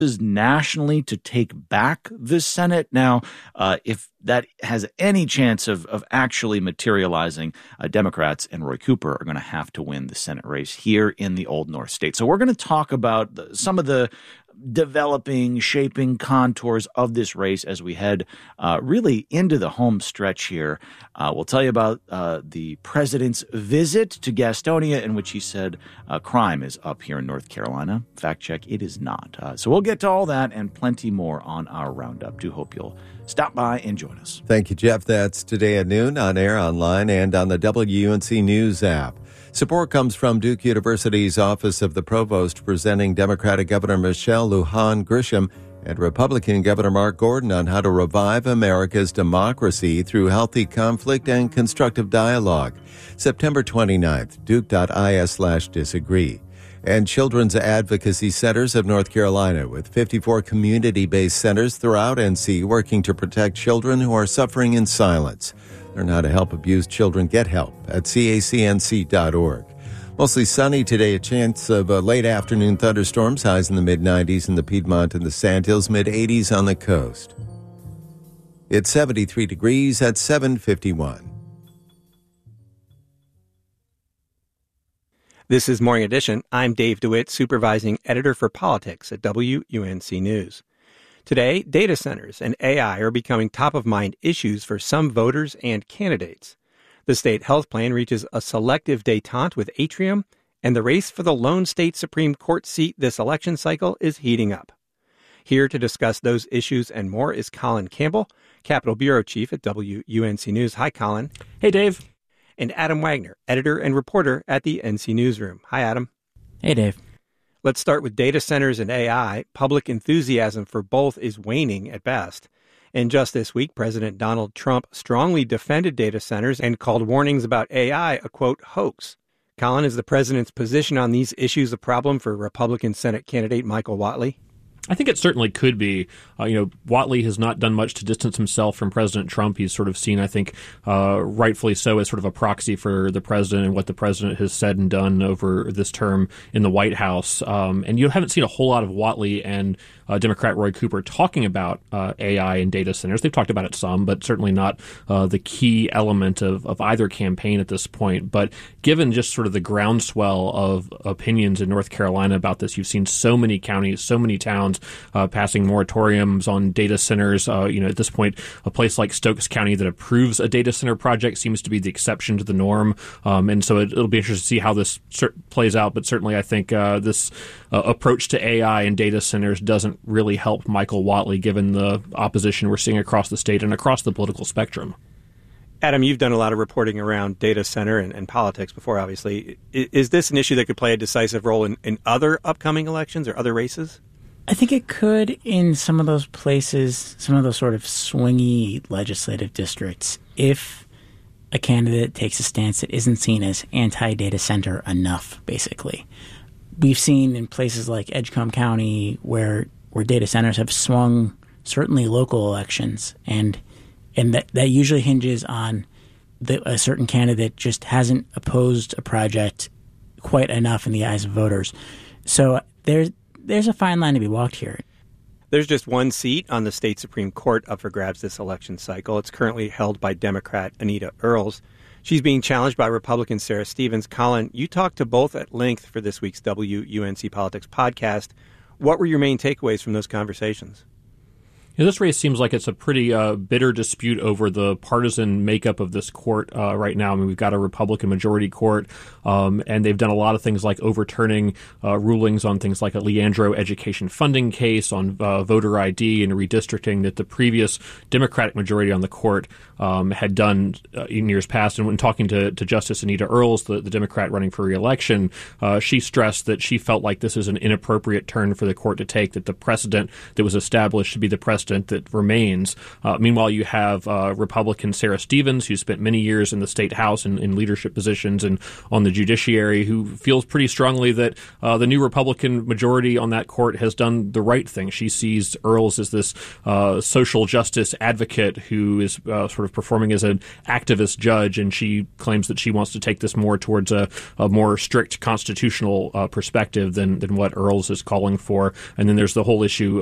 nationally to take back the Senate. Now, if that has any chance of actually materializing, Democrats and Roy Cooper are going to have to win the Senate race here in the Old North State. So we're going to talk about some of the developing, shaping contours of this race as we head really into the home stretch here. We'll tell you about the president's visit to Gastonia, in which he said crime is up here in North Carolina. Fact check, it is not. So we'll get to all that and plenty more on our roundup. Do hope you'll stop by and join us. Thank you, Jeff. That's today at noon on air, online, and on the WUNC News app. Support comes from Duke University's Office of the Provost, presenting Democratic Governor Michelle Lujan Grisham and Republican Governor Mark Gordon on how to revive America's democracy through healthy conflict and constructive dialogue. September 29th, duke.is/disagree. And Children's Advocacy Centers of North Carolina, with 54 community-based centers throughout NC working to protect children who are suffering in silence. Learn how to help abused children get help at cacnc.org. Mostly sunny today, a chance of late afternoon thunderstorms, highs in the mid-90s in the Piedmont and the Sandhills, mid-80s on the coast. It's 73 degrees at 7:51. This is Morning Edition. I'm Dave DeWitt, supervising editor for politics at WUNC News. Today, data centers and AI are becoming top-of-mind issues for some voters and candidates. The state health plan reaches a selective détente with Atrium, and the race for the lone state Supreme Court seat this election cycle is heating up. Here to discuss those issues and more is Colin Campbell, Capitol Bureau Chief at WUNC News. Hi, Colin. Hey, Dave. And Adam Wagner, editor and reporter at the NC Newsroom. Hi, Adam. Hey, Dave. Let's start with data centers and AI. Public enthusiasm for both is waning at best. And just this week, President Donald Trump strongly defended data centers and called warnings about AI a, quote, hoax. Colin, is the president's position on these issues a problem for Republican Senate candidate Michael Whatley? I think it certainly could be. Whatley has not done much to distance himself from President Trump. He's sort of seen, I think, rightfully so, as sort of a proxy for the president and what the president has said and done over this term in the White House. And you haven't seen a whole lot of Whatley and Democrat Roy Cooper talking about AI and data centers. They've talked about it some, but certainly not the key element of either campaign at this point. But given just sort of the groundswell of opinions in North Carolina about this, you've seen so many counties, so many towns passing moratoriums on data centers. At this point, a place like Stokes County that approves a data center project seems to be the exception to the norm. And so it'll be interesting to see how this plays out. But certainly I think this approach to AI and data centers doesn't really help Michael Whatley, given the opposition we're seeing across the state and across the political spectrum. Adam, you've done a lot of reporting around data center and politics before, obviously. Is this an issue that could play a decisive role in other upcoming elections or other races? I think it could in some of those places, some of those sort of swingy legislative districts, if a candidate takes a stance that isn't seen as anti-data center enough, basically. We've seen in places like Edgecombe County where data centers have swung certainly local elections, and that usually hinges on a certain candidate just hasn't opposed a project quite enough in the eyes of voters. So there's a fine line to be walked here. There's just one seat on the state Supreme Court up for grabs this election cycle. It's currently held by Democrat Anita Earls. She's being challenged by Republican Sarah Stevens. Colin, you talked to both at length for this week's WUNC Politics podcast. What were your main takeaways from those conversations? This race seems like it's a pretty bitter dispute over the partisan makeup of this court right now. I mean, we've got a Republican majority court, and they've done a lot of things like overturning rulings on things like a Leandro education funding case, on voter ID and redistricting that the previous Democratic majority on the court had done in years past. And when talking to Justice Anita Earls, the Democrat running for re-election, she stressed that she felt like this is an inappropriate turn for the court to take, that the precedent that was established should be the precedent constant that remains. Meanwhile, you have Republican Sarah Stevens, who spent many years in the state house and in leadership positions and on the judiciary, who feels pretty strongly that the new Republican majority on that court has done the right thing. She sees Earls as this social justice advocate who is sort of performing as an activist judge, and she claims that she wants to take this more towards a more strict constitutional perspective than what Earls is calling for. And then there's the whole issue